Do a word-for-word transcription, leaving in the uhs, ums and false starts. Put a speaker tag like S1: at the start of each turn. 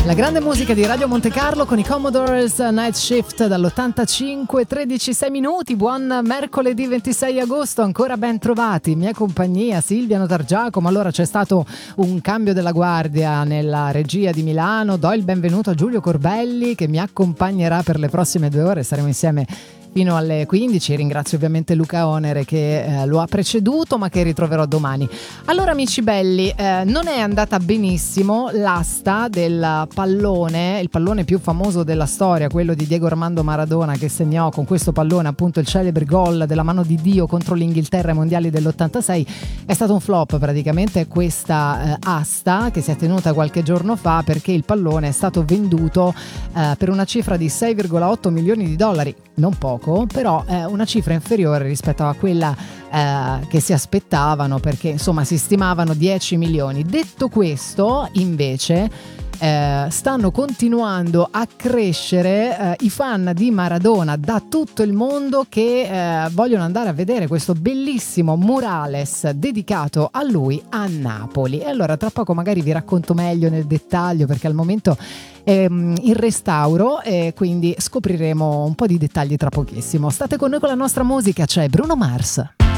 S1: La grande musica di Radio Monte Carlo con i Commodores Night Shift dall'ottantacinque, tredici sei minuti. Buon mercoledì ventisei agosto, ancora ben trovati in mia compagnia Silvia Notargiacomo. Allora, c'è stato un cambio della guardia nella regia di Milano. Do il benvenuto a Giulio Corbelli che mi accompagnerà per le prossime due ore, saremo insieme fino alle quindici. Ringrazio ovviamente Luca Onere che eh, lo ha preceduto, ma che ritroverò domani. Allora, amici belli, eh, non è andata benissimo l'asta del pallone, il pallone più famoso della storia, quello di Diego Armando Maradona, che segnò con questo pallone appunto il celebre gol della mano di Dio contro l'Inghilterra ai mondiali dell'ottantasei. È stato un flop praticamente questa eh, asta, che si è tenuta qualche giorno fa, perché il pallone è stato venduto eh, per una cifra di sei virgola otto milioni di dollari, non poco, però è una cifra inferiore rispetto a quella eh, che si aspettavano, perché insomma si stimavano dieci milioni. Detto questo, invece eh, stanno continuando a crescere eh, i fan di Maradona da tutto il mondo che eh, vogliono andare a vedere questo bellissimo murales dedicato a lui a Napoli. E allora tra poco magari vi racconto meglio nel dettaglio, perché al momento ehm, in restauro e quindi scopriremo un po' di dettagli tra pochissimo. State con noi con la nostra musica, c'è Bruno Mars.